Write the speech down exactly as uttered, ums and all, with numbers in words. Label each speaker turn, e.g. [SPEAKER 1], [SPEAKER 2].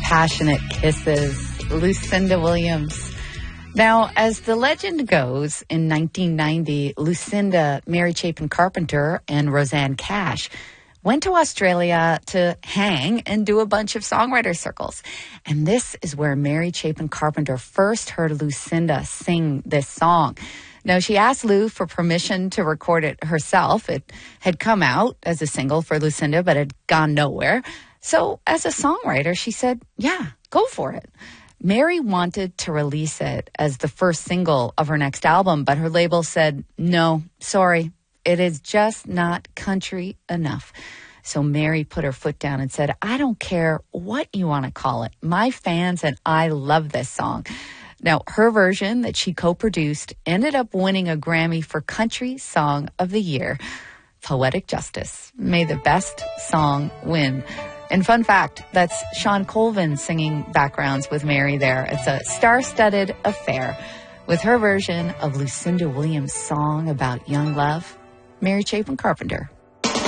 [SPEAKER 1] Passionate Kisses, Lucinda Williams. Now, as the legend goes, in nineteen ninety, Lucinda, Mary Chapin Carpenter, and Rosanne Cash went to Australia to hang and do a bunch of songwriter circles. And this is where Mary Chapin Carpenter first heard Lucinda sing this song. Now, she asked Lou for permission to record it herself. It had come out as a single for Lucinda, but had gone nowhere. So as a songwriter, she said, yeah, go for it. Mary wanted to release it as the first single of her next album, but her label said, no, sorry, it is just not country enough. So Mary put her foot down and said, I don't care what you want to call it. My fans and I love this song. Now, her version that she co-produced ended up winning a Grammy for Country Song of the Year. Poetic justice. May the best song win. And fun fact, that's Sean Colvin singing backgrounds with Mary there. It's a star-studded affair. With her version of Lucinda Williams' song about young love, Mary Chapin Carpenter.